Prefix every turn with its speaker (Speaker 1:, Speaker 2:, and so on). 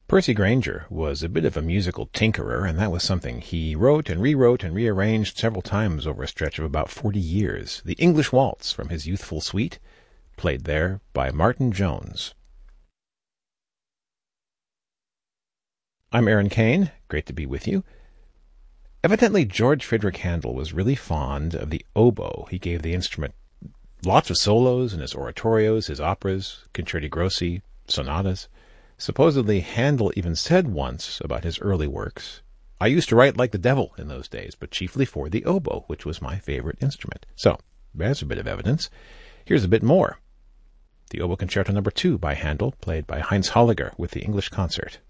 Speaker 1: Percy Grainger was a bit of a musical tinkerer, and that was something he wrote and rewrote and rearranged several times over a stretch of about 40 years. The English Waltz from his youthful suite, played there by Martin Jones. I'm Aaron Kane. Great to be with you. Evidently, George Friedrich Handel was really fond of the oboe. He gave the instrument lots of solos in his oratorios, his operas, concerti grossi, sonatas. Supposedly, Handel even said once about his early works, "I used to write like the devil in those days, but chiefly for the oboe, which was my favorite instrument." So, there's a bit of evidence. Here's a bit more. The Oboe Concerto No. 2 by Handel, played by Heinz Holliger with the English Concert.